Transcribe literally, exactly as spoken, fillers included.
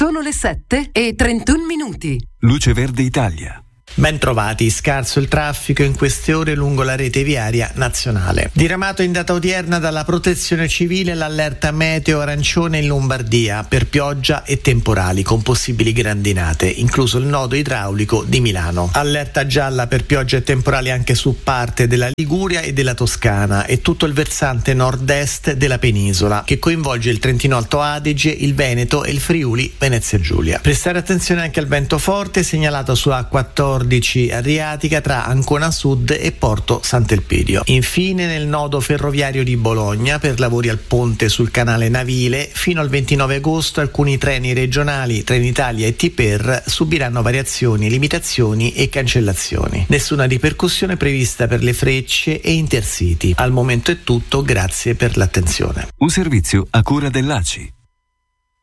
Sono le sette e trentuno minuti. Luce Verde Italia. Ben trovati, scarso il traffico in queste ore lungo la rete viaria nazionale. Diramato in data odierna dalla Protezione Civile l'allerta meteo arancione in Lombardia per pioggia e temporali con possibili grandinate, incluso il nodo idraulico di Milano. Allerta gialla per pioggia e temporali anche su parte della Liguria e della Toscana e tutto il versante nord-est della penisola, che coinvolge il Trentino Alto Adige, il Veneto e il Friuli Venezia Giulia. Prestare attenzione anche al vento forte segnalato su A quattordici Adriatica tra Ancona Sud e Porto Sant'Elpidio. Infine nel nodo ferroviario di Bologna per lavori al ponte sul canale Navile fino al ventinove agosto alcuni treni regionali Trenitalia e Tiper subiranno variazioni, limitazioni e cancellazioni. Nessuna ripercussione prevista per le Frecce e Intercity. Al momento è tutto, grazie per l'attenzione. Un servizio a cura dell'A C I.